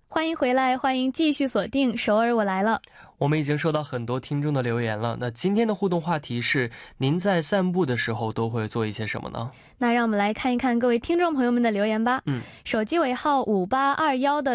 欢迎回来，欢迎继续锁定首尔我来了。 我们已经收到很多听众的留言了，那今天的互动话题是您在散步的时候都会做一些什么呢？ 那让我们来看一看各位听众朋友们的留言吧。手机尾号5821的